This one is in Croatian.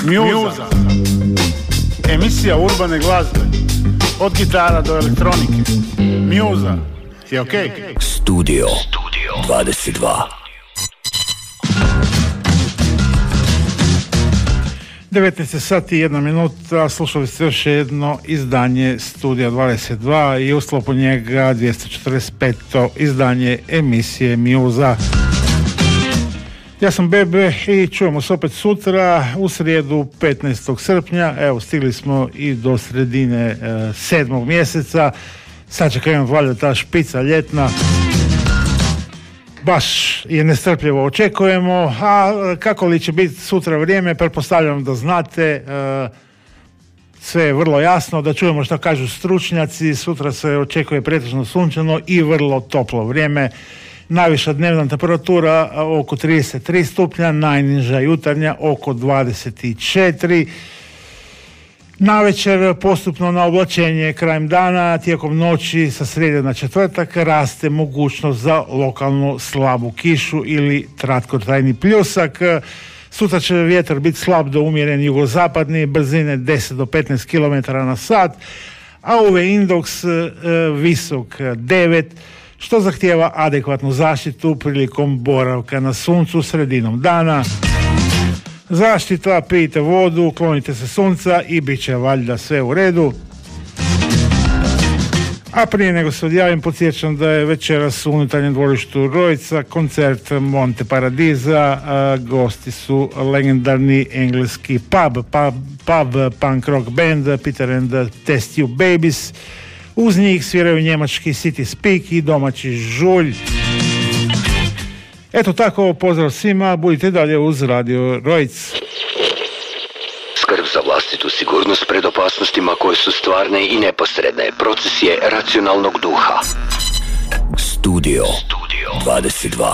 Mjuza. Emisija urbane glazbe. Od gitara do elektronike. Mjuza je okej. Studio 22. 19 sati i 1 minuta, slušali ste još jedno izdanje Studija 22 i u sklopu njega 245. izdanje emisije Mjuza. Ja sam Bebe i čujemo se opet sutra u srijedu 15. srpnja. Evo, stigli smo i do sredine 7. mjeseca. Sad će krenuti valjda ta špica ljetna. Baš je nestrpljivo očekujemo, a kako li će biti sutra vrijeme, pretpostavljam da znate, sve je vrlo jasno, da čujemo što kažu stručnjaci. Sutra se očekuje pretežno sunčano i vrlo toplo vrijeme. Najviša dnevna temperatura oko 33 stupnja, najniža jutarnja oko 24. Navečer postupno na oblačenje krajem dana, tijekom noći sa srijede na četvrtak raste mogućnost za lokalnu slabu kišu ili kratkotrajni pljusak. Sutra će vjetar biti slab do umjeren jugozapadni, brzine 10 do 15 km na sat, a UV indeks visok 9, što zahtijeva adekvatnu zaštitu prilikom boravka na suncu sredinom dana. Zaštita, pijte vodu, klonite se sunca i bit će valjda sve u redu. A prije nego se odjavim, podsjećam da je večeras u unutarnjem dvorištu Rojca koncert Monte Paradiza. Gosti su legendarni engleski pub punk rock band Peter and the Test Tube Babies. Uz njih sviraju njemački City Speak i domaći Žulj. Eto tako, pozdrav svima, budite dalje uz Radio Rojc. Skrb za vlastitu sigurnost pred opasnostima koje su stvarne i neposredne. Proces je racionalnog duha. Studio 22.